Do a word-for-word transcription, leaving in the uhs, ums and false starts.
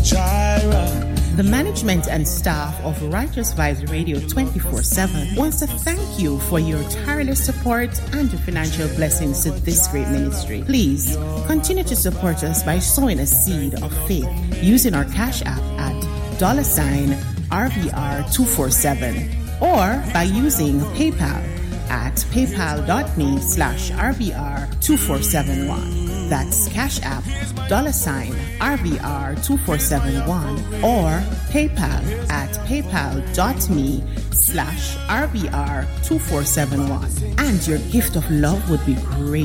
Jireh. The management and staff of Righteous Vibes Radio twenty-four seven wants to thank you for your tireless support and your financial blessings to this great ministry. Please continue to support us by sowing a seed of faith using our cash app at dollar sign R V R two four seven or by using PayPal at paypal.me slash RVR2471. That's Cash App, dollar sign R V R two four seven one or PayPal at paypal.me slash R V R two four seven one. And your gift of love would be great.